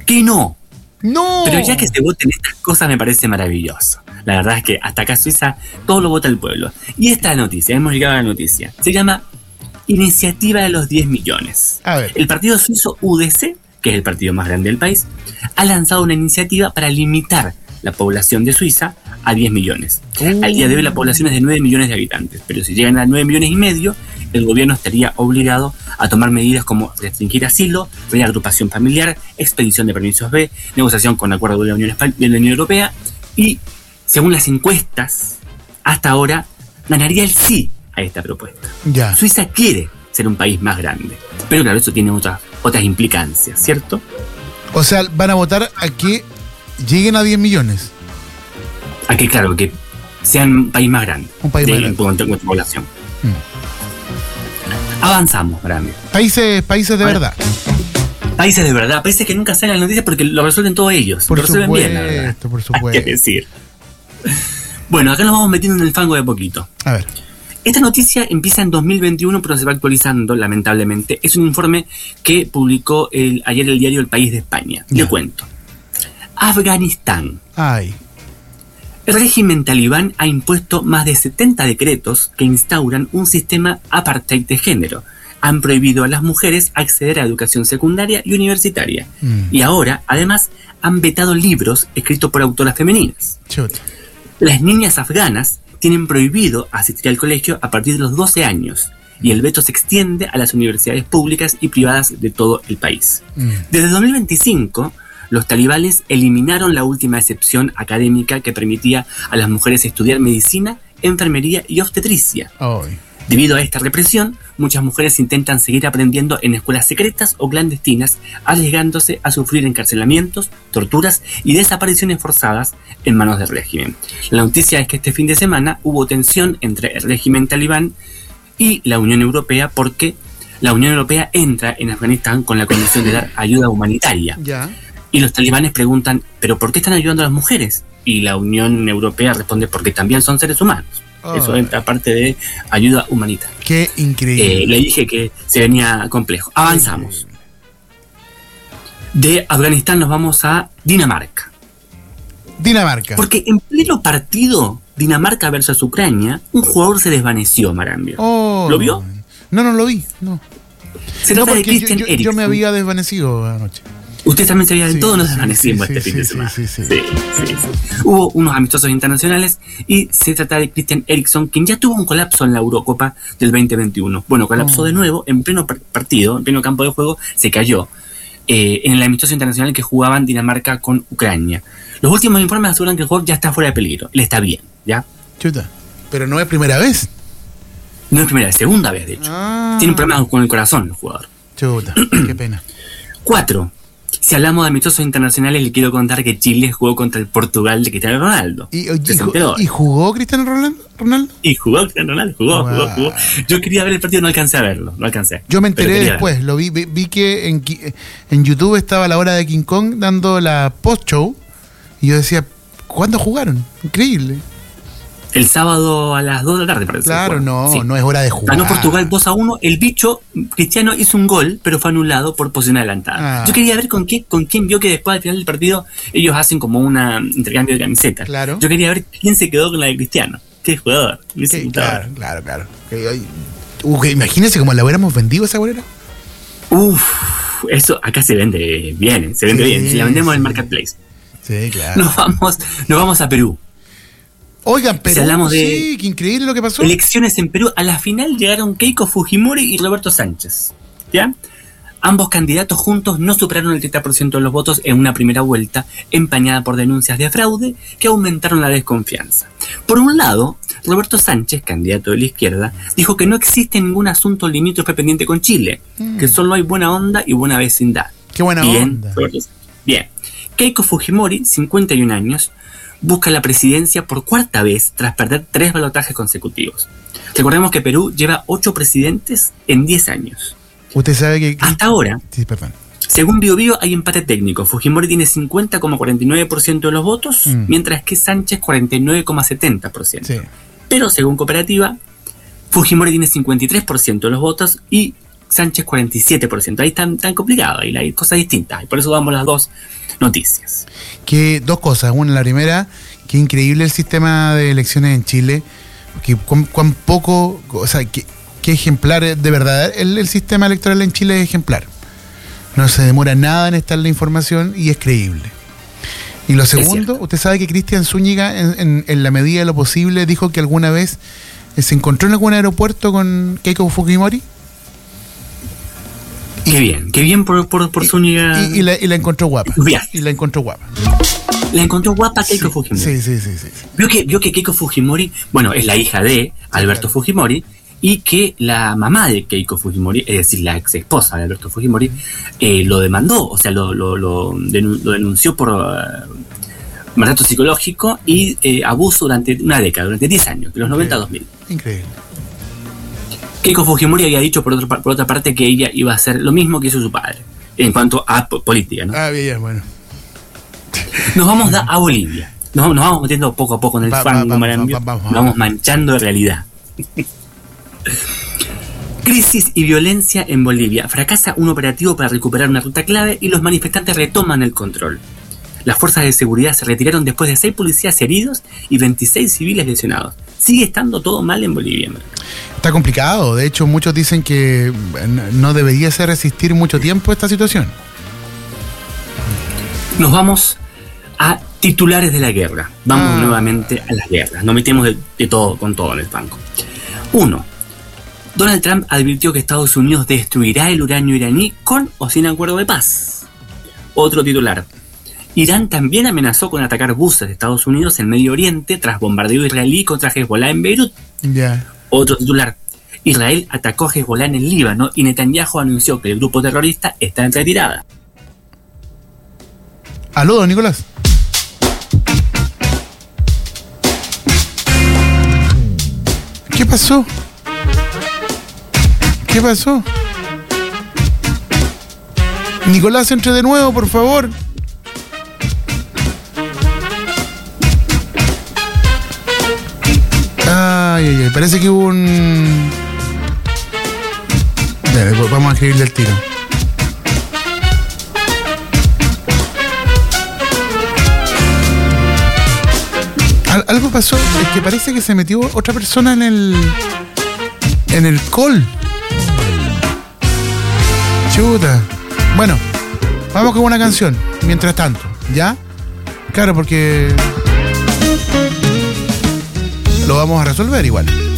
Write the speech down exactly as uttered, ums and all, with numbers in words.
que no. ¡No! Pero ya que se voten estas cosas me parece maravilloso. La verdad es que hasta acá Suiza todo lo vota el pueblo. Y esta es la noticia, hemos llegado a la noticia. Se llama Iniciativa de los diez millones. A ver. El partido suizo U D C, que es el partido más grande del país, ha lanzado una iniciativa para limitar la población de Suiza a diez millones. Uh. Al día de hoy la población es de nueve millones de habitantes, pero si llegan a nueve millones y medio, el gobierno estaría obligado a tomar medidas como restringir asilo, reagrupación familiar, expedición de permisos B, negociación con acuerdo de la Unión, Espa- de la Unión Europea y, según las encuestas, hasta ahora ganaría el sí a esta propuesta. Ya. Suiza quiere ser un país más grande, pero claro, eso tiene otras, otras implicancias, ¿cierto? O sea, van a votar a que lleguen a diez millones. A que, claro, que sean un país más grande. Un país de, más grande. En cuanto a nuestra población. Hmm. Avanzamos, grande. Países, países de Ahora, verdad. Países de verdad, países que nunca salen las noticias porque lo resuelven todos ellos. Por lo resuelven supuesto, bien, la verdad. por supuesto. Hay que decir. Bueno, acá nos vamos metiendo en el fango de poquito. A ver. Esta noticia empieza en dos mil veintiuno, pero se va actualizando, lamentablemente. Es un informe que publicó el, ayer el diario El País de España. Ya. Le cuento. Afganistán. Ay. El régimen talibán ha impuesto más de setenta decretos que instauran un sistema apartheid de género. Han prohibido a las mujeres acceder a educación secundaria y universitaria. Mm. Y ahora, además, han vetado libros escritos por autoras femeninas. Chuta. Las niñas afganas tienen prohibido asistir al colegio a partir de los doce años. Y el veto se extiende a las universidades públicas y privadas de todo el país. Mm. Desde dos mil veinticinco... los talibanes eliminaron la última excepción académica que permitía a las mujeres estudiar medicina, enfermería y obstetricia. Ay. Debido a esta represión, muchas mujeres intentan seguir aprendiendo en escuelas secretas o clandestinas, arriesgándose a sufrir encarcelamientos, torturas y desapariciones forzadas en manos del régimen. La noticia es que este fin de semana hubo tensión entre el régimen talibán y la Unión Europea porque la Unión Europea entra en Afganistán con la condición de dar ayuda humanitaria. Ya. Y los talibanes preguntan, ¿pero por qué están ayudando a las mujeres? Y la Unión Europea responde, porque también son seres humanos. Oh. Eso entra parte de ayuda humanitaria. Qué increíble. Eh, le dije que se venía complejo. Avanzamos. De Afganistán nos vamos a Dinamarca. Dinamarca. Porque en pleno partido, Dinamarca versus Ucrania, un jugador se desvaneció, Marambio. Oh. ¿Lo vio? No, no lo vi, no. Se no, trata de porque Christian yo, yo, Eriksen. yo me había desvanecido anoche. Usted también se había sí, todo, nos sí, desvanecimos sí, este sí, fin de sí, semana. Sí, sí, sí. Sí, sí, sí. Hubo unos amistosos internacionales y se trata de Christian Eriksen, quien ya tuvo un colapso en la Eurocopa del veinte veintiuno. Bueno, colapsó oh. de nuevo en pleno partido, en pleno campo de juego, se cayó eh, en el amistoso internacional que jugaban Dinamarca con Ucrania. Los últimos informes aseguran que el jugador ya está fuera de peligro, él está bien, ¿ya? Chuta, pero no es primera vez. No es primera vez, segunda vez, de hecho. Ah. Tiene un problema con el corazón el jugador. Chuta, qué pena. Cuatro. Si hablamos de amistosos internacionales, le quiero contar que Chile jugó contra el Portugal de Cristiano Ronaldo. ¿Y, y, ¿y jugó Cristiano Ronaldo? Y jugó Cristiano Ronaldo, jugó, wow. jugó, jugó. Yo quería ver el partido, no alcancé a verlo, no alcancé. Yo me enteré después, ver. lo vi, vi, vi que en, en YouTube estaba la hora de King Kong dando la post-show y yo decía, ¿cuándo jugaron? Increíble. El sábado a las dos de la tarde, parece. Claro, no, sí. no es hora de jugar. Ganó Portugal dos a uno. El bicho, Cristiano, hizo un gol, pero fue anulado por posición adelantada. Ah. Yo quería ver con quién, con quién vio que después al final del partido ellos hacen como un intercambio de camisetas. Claro. Yo quería ver quién se quedó con la de Cristiano. Qué jugador. Qué, claro, claro, claro. Uh, imagínense cómo la hubiéramos vendido esa bolera. Uf, eso acá se vende bien, se vende sí, bien. Si la vendemos sí. en Marketplace. Sí, claro. Nos vamos, nos vamos a Perú. Oigan, Perú, si hablamos de sí, qué increíble lo que pasó. Elecciones en Perú, a la final llegaron Keiko Fujimori y Roberto Sánchez, ¿ya? Ambos candidatos juntos no superaron el treinta por ciento de los votos en una primera vuelta, empañada por denuncias de fraude que aumentaron la desconfianza. Por un lado, Roberto Sánchez, candidato de la izquierda, dijo que no existe ningún asunto limítrofe pendiente con Chile, mm. que solo hay buena onda y buena vecindad. Qué buena Bien, onda. Roberto. Bien. Keiko Fujimori, cincuenta y un años, busca la presidencia por cuarta vez tras perder tres balotajes consecutivos. Recordemos que Perú lleva ocho presidentes en diez años. Usted sabe que... Hasta ahora, sí, perdón. Según Bio Bio, hay empate técnico. Fujimori tiene cincuenta coma cuarenta y nueve por ciento de los votos, mm. mientras que Sánchez cuarenta y nueve coma setenta por ciento. Sí. Pero según Cooperativa, Fujimori tiene cincuenta y tres por ciento de los votos y Sánchez cuarenta y siete por ciento. Ahí están tan complicado, ahí hay cosas distintas. Y por eso damos las dos noticias. Que dos cosas. Una, la primera, que increíble el sistema de elecciones en Chile. Que cuán, cuán poco, o sea, que, que ejemplar, de verdad, el, el sistema electoral en Chile es ejemplar. No se demora nada en estar la información y es creíble. Y lo segundo, usted sabe que Cristian Zúñiga, en, en, en la medida de lo posible, dijo que alguna vez se encontró en algún aeropuerto con Keiko Fujimori. Qué y, bien, qué bien por, por, por Zúñiga. Y, y, la, y la encontró guapa. Bien. Y la encontró guapa. La encontró guapa Keiko sí, Fujimori. Sí, sí, sí, sí. Vio que, vio que Keiko Fujimori, bueno, es la hija de Alberto sí, claro. Fujimori, y que la mamá de Keiko Fujimori, es decir, la ex esposa de Alberto Fujimori, eh, lo demandó, o sea, lo, lo, lo, lo denunció por uh, maltrato psicológico y eh, abuso durante una década, durante diez años, de los noventa a dos mil. Increíble. Keiko Fujimori había dicho, por, otro, por otra parte, que ella iba a hacer lo mismo que hizo su padre, en cuanto a po- política, ¿no? Ah, bien, bueno. Nos vamos a, a Bolivia. Nos, nos vamos metiendo poco a poco en el va, fango, va, va, va, va, va, nos vamos manchando de realidad. Crisis y violencia en Bolivia. Fracasa un operativo para recuperar una ruta clave y los manifestantes retoman el control. Las fuerzas de seguridad se retiraron después de seis policías heridos y veintiséis civiles lesionados. Sigue estando todo mal en Bolivia. Está complicado. De hecho, muchos dicen que no debería ser resistir mucho tiempo esta situación. Nos vamos a titulares de la guerra. Vamos ah. nuevamente a las guerras. Nos metemos de, de todo con todo en el banco. Uno. Donald Trump advirtió que Estados Unidos destruirá el uranio iraní con o sin acuerdo de paz. Otro titular. Irán también amenazó con atacar buses de Estados Unidos en Medio Oriente tras bombardeo israelí contra Hezbollah en Beirut. Yeah. Otro titular. Israel atacó a Hezbollah en el Líbano y Netanyahu anunció que el grupo terrorista está en retirada. Aló, don Nicolás. ¿Qué pasó? ¿Qué pasó? Nicolás, entre de nuevo, por favor. Ay, ay, ay, parece que hubo un... Dale, vamos a escribirle el tiro. Al- algo pasó, es que parece que se metió otra persona en el... En el call. Chuta. Bueno, vamos con una canción, mientras tanto, ¿ya? Claro, porque... Lo vamos a resolver igual.